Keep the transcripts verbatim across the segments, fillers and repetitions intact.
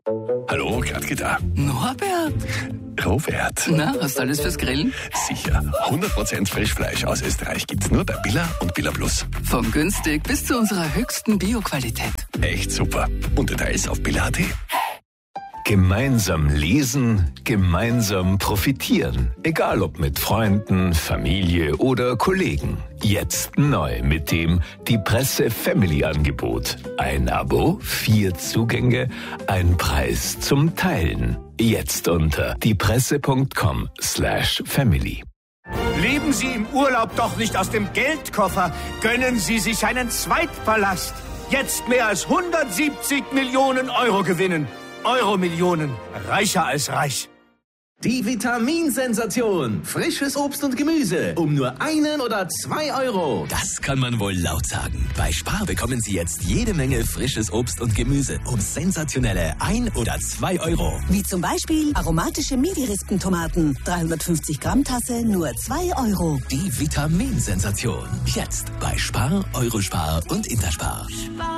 Hallo, Gradke da. Norbert. Robert. Na, hast du alles fürs Grillen? Sicher. hundert Prozent Frischfleisch aus Österreich gibt's nur bei Billa und Billa Plus. Von günstig bis zu unserer höchsten Bioqualität. Echt super. Und Details auf billa punkt at. Gemeinsam lesen, gemeinsam profitieren. Egal ob mit Freunden, Familie oder Kollegen. Jetzt neu mit dem Die Presse Family Angebot. Ein Abo, vier Zugänge, ein Preis zum Teilen. Jetzt unter diepresse.com slash family. Leben Sie im Urlaub doch nicht aus dem Geldkoffer. Gönnen Sie sich einen Zweitpalast. Jetzt mehr als hundertsiebzig Millionen Euro gewinnen. Euro-Millionen. Reicher als reich. Die Vitaminsensation. Frisches Obst und Gemüse. Um nur einen oder zwei Euro. Das kann man wohl laut sagen. Bei Spar bekommen Sie jetzt jede Menge frisches Obst und Gemüse um sensationelle ein oder zwei Euro. Wie zum Beispiel aromatische Midi-Rispentomaten. dreihundertfünfzig Gramm Tasse, nur zwei Euro. Die Vitaminsensation. Jetzt bei Spar, Eurospar und Interspar. Spar.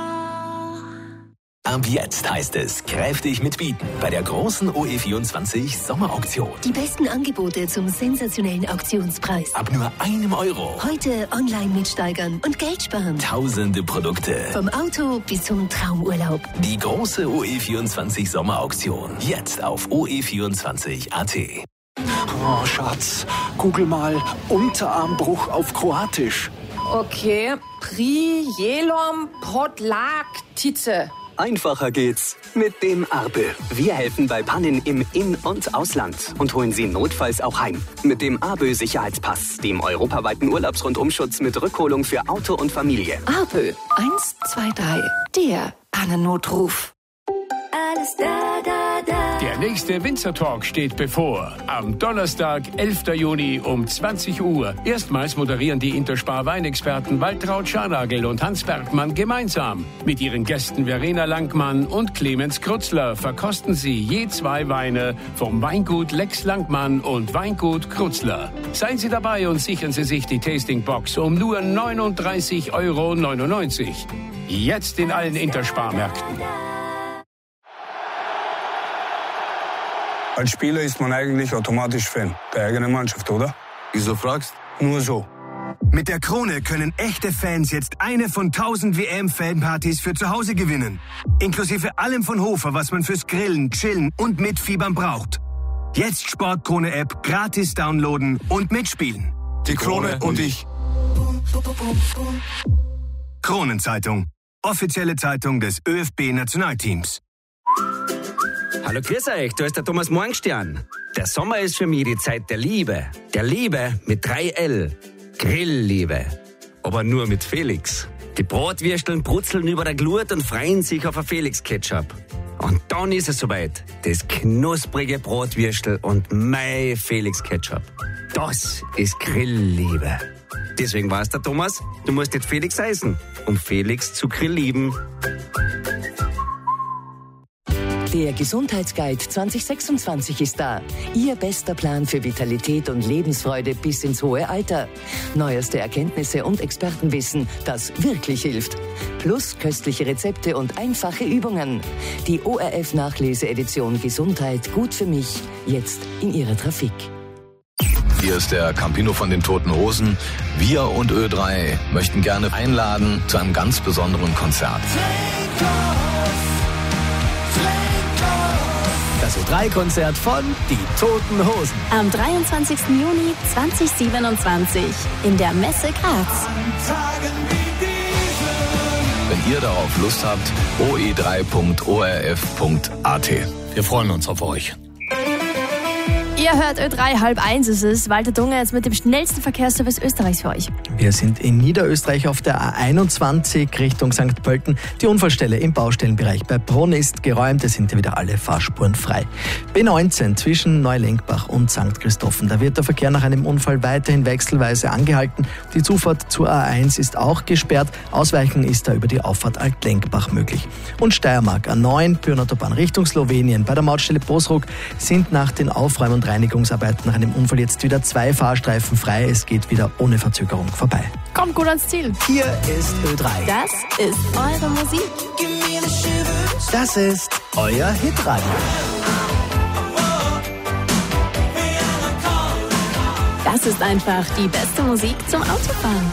Ab jetzt heißt es kräftig mitbieten bei der großen O E vierundzwanzig Sommerauktion. Die besten Angebote zum sensationellen Auktionspreis. Ab nur einem Euro. Heute online mitsteigern und Geld sparen. Tausende Produkte. Vom Auto bis zum Traumurlaub. Die große O E vierundzwanzig Sommerauktion. Jetzt auf o e vierundzwanzig punkt a t. Oh, Schatz, google mal Unterarmbruch auf Kroatisch. Okay, Prijelom Podlaktice. Einfacher geht's mit dem Arbe. Wir helfen bei Pannen im In- und Ausland und holen Sie notfalls auch heim. Mit dem Arbe Sicherheitspass, dem europaweiten Urlaubsrundumschutz mit Rückholung für Auto und Familie. Arbe, eins, zwei, drei, der Pannennotruf. Alles da, da, da. Der nächste Winzer-Talk steht bevor. Am Donnerstag, elften Juni um zwanzig Uhr. Erstmals moderieren die Interspar-Weinexperten Waltraud Scharnagel und Hans Bergmann gemeinsam. Mit ihren Gästen Verena Langmann und Clemens Krutzler verkosten sie je zwei Weine vom Weingut Lex Langmann und Weingut Krutzler. Seien Sie dabei und sichern Sie sich die Tastingbox um nur neununddreißig Euro neunundneunzig. Jetzt in allen Interspar-Märkten. Als Spieler ist man eigentlich automatisch Fan der eigenen Mannschaft, oder? Wieso fragst? Nur so. Mit der Krone können echte Fans jetzt eine von tausend W M-Fanpartys für zu Hause gewinnen. Inklusive allem von Hofer, was man fürs Grillen, Chillen und Mitfiebern braucht. Jetzt Sportkrone-App gratis downloaden und mitspielen. Die Krone und ich. Kronenzeitung. Offizielle Zeitung des ÖFB-Nationalteams. Hallo, grüß euch, da ist der Thomas Morgenstern. Der Sommer ist für mich die Zeit der Liebe. Der Liebe mit drei L. Grillliebe. Aber nur mit Felix. Die Bratwürsteln brutzeln über der Glut und freuen sich auf ein Felix-Ketchup. Und dann ist es soweit. Das knusprige Bratwürstel und mein Felix-Ketchup. Das ist Grillliebe. Deswegen war's der Thomas, du musst nicht Felix heißen, um Felix zu grilllieben. Der Gesundheitsguide zwanzig sechsundzwanzig ist da. Ihr bester Plan für Vitalität und Lebensfreude bis ins hohe Alter. Neueste Erkenntnisse und Expertenwissen, das wirklich hilft. Plus köstliche Rezepte und einfache Übungen. Die O R F-Nachlese-Edition Gesundheit gut für mich, jetzt in Ihrer Trafik. Hier ist der Campino von den Toten Hosen. Wir und Ö drei möchten gerne einladen zu einem ganz besonderen Konzert. Das Ö drei Konzert von Die Toten Hosen. Am dreiundzwanzigsten Juni zweitausendsiebenundzwanzig in der Messe Graz. Wenn ihr darauf Lust habt, o e drei punkt o r f punkt a t. Wir freuen uns auf euch. Ihr hört Ö drei, halb eins ist es. Walter Dunge jetzt mit dem schnellsten Verkehrsservice Österreichs für euch. Wir sind in Niederösterreich auf der A einundzwanzig Richtung Sankt Pölten. Die Unfallstelle im Baustellenbereich bei Brunn ist geräumt. Es sind wieder alle Fahrspuren frei. B neunzehn zwischen Neulenkbach und Sankt Christophen. Da wird der Verkehr nach einem Unfall weiterhin wechselweise angehalten. Die Zufahrt zur A eins ist auch gesperrt. Ausweichen ist da über die Auffahrt Altlenkbach möglich. Und Steiermark A neun, Pyrenautobahn Richtung Slowenien. Bei der Mautstelle Bosruk sind nach den Aufräumen und Reinigungsarbeiten nach einem Unfall jetzt wieder zwei Fahrstreifen frei. Es geht wieder ohne Verzögerung vorbei. Kommt gut ans Ziel. Hier ist Ö drei. Das ist eure Musik. Das ist euer Hitradio. Das ist einfach die beste Musik zum Autofahren.